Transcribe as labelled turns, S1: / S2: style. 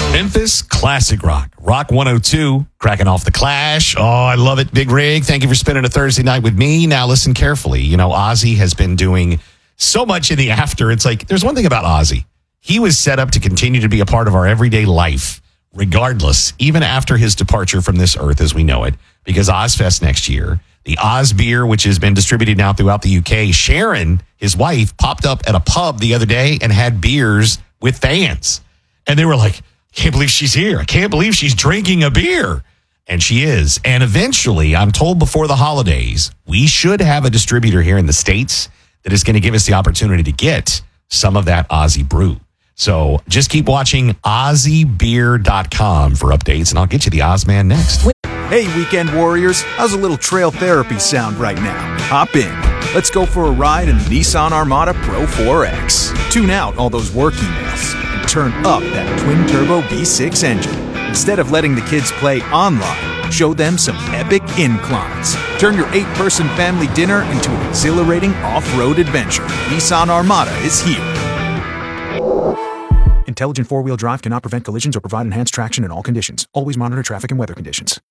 S1: Memphis Classic Rock. Rock 102, cracking off the Clash. Oh, I love it. Big Rig, thank you for spending a Thursday night with me. Now listen carefully. You know, Ozzy has been doing so much in the after. It's like, there's one thing about Ozzy. He was set up to continue to be a part of our everyday life, regardless, even after his departure from this earth as we know it, because Ozfest next year, the Oz beer, which has been distributed now throughout the UK, Sharon, his wife, popped up at a pub the other day and had beers with fans. And they were like, can't believe she's here. I can't believe she's drinking a beer. And she is. And eventually, I'm told before the holidays, we should have a distributor here in the States that is going to give us the opportunity to get some of that Ozzy brew. So just keep watching OzzyBeer.com for updates, and I'll get you the Ozman next.
S2: Hey, weekend warriors. How's a little trail therapy sound right now? Hop in. Let's go for a ride in the Nissan Armada Pro 4X. Tune out all those work emails and turn up that twin-turbo V6 engine. Instead of letting the kids play online, show them some epic inclines. Turn your 8-person family dinner into an exhilarating off-road adventure. Nissan Armada is here. Intelligent four-wheel drive cannot prevent collisions or provide enhanced traction in all conditions. Always monitor traffic and weather conditions.